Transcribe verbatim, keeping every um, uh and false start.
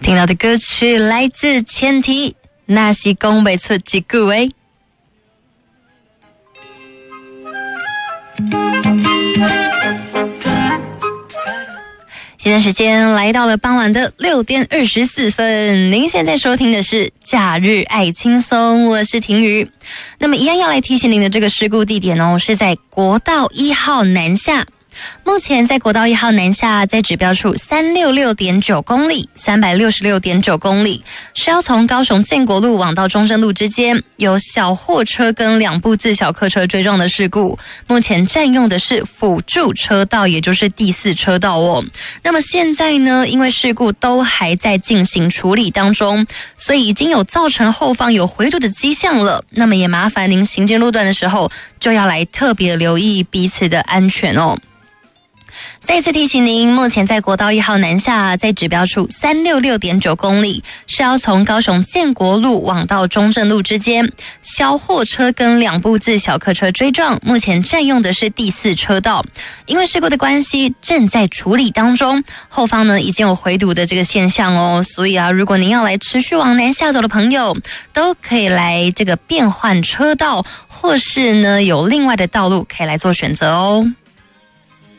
听到的歌曲来自前提，那是讲不出一句话。现在时间来到了傍晚的六点二十四分，您现在收听的是假日爱轻松，我是婷瑜。那么一样要来提醒您的这个事故地点哦，是在国道一号南下。目前在国道一号南下，在指标处三百六十六点九公里，三百六十六点九公里，是要从高雄建国路往到中正路之间，有小货车跟两部自小客车追撞的事故。目前占用的是辅助车道，也就是第四车道哦。那么现在呢，因为事故都还在进行处理当中，所以已经有造成后方有回堵的迹象了。那么也麻烦您行经路段的时候，就要来特别留意彼此的安全哦。再次提醒您，目前在国道一号南下，在指标处三百六十六点九公里，是要从高雄建国路往到中正路之间，小货车跟两部自小客车追撞，目前占用的是第四车道。因为事故的关系，正在处理当中，后方呢已经有回堵的这个现象哦，所以啊，如果您要来持续往南下走的朋友，都可以来这个变换车道，或是呢有另外的道路可以来做选择哦。